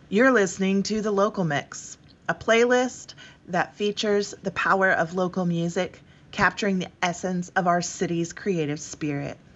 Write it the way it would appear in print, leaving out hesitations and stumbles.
You're listening to The Local Mix, a playlist that features the power of local music, capturing the essence of our city's creative spirit.